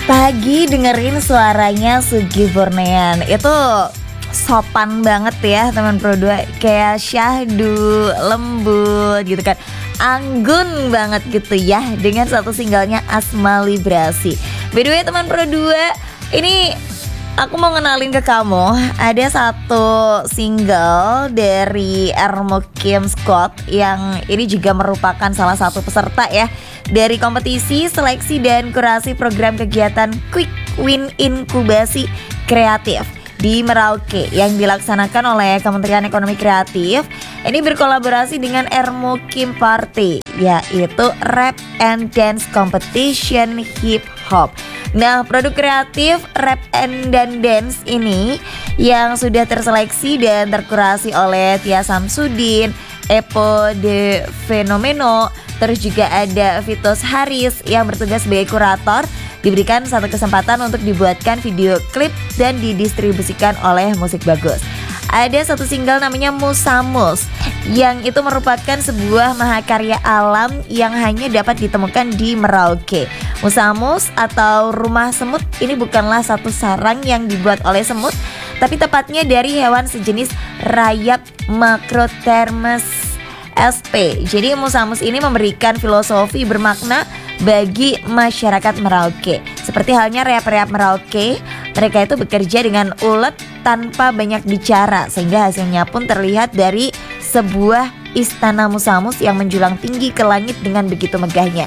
Pagi dengerin suaranya Sugi Bornean. Itu sopan banget ya teman Pro 2. Kayak syahdu, lembut gitu kan. Anggun banget gitu ya dengan satu singlenya Asma Librasi. By the way teman Pro 2, ini aku mau ngenalin ke kamu, ada satu single dari Ermo Kim Scott yang ini juga merupakan salah satu peserta ya dari kompetisi seleksi dan kurasi program kegiatan Quick Win Inkubasi Kreatif di Merauke yang dilaksanakan oleh Kementerian Ekonomi Kreatif. Ini berkolaborasi dengan Ermo Kim Party, yaitu Rap and Dance Competition Hip Hop. Nah, produk kreatif Rap and Dance ini yang sudah terseleksi dan terkurasi oleh Tia Samsudin, Epo de Fenomeno, terus juga ada Vitos Haris yang bertugas sebagai kurator, diberikan satu kesempatan untuk dibuatkan video klip dan didistribusikan oleh Musik Bagus. Ada satu single namanya Musamus yang itu merupakan sebuah mahakarya alam yang hanya dapat ditemukan di Merauke. Musamus atau rumah semut ini bukanlah satu sarang yang dibuat oleh semut, tapi tepatnya dari hewan sejenis rayap Macrothermes sp. Jadi Musamus ini memberikan filosofi bermakna bagi masyarakat Merauke. Seperti halnya reap-reap Merauke, mereka itu bekerja dengan ulet tanpa banyak bicara, sehingga hasilnya pun terlihat dari sebuah istana Musamus yang menjulang tinggi ke langit dengan begitu megahnya.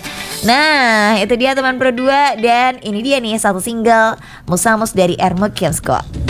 Nah, itu dia teman Pro 2, dan ini dia nih satu single Musamus dari Ermo Kim Scott.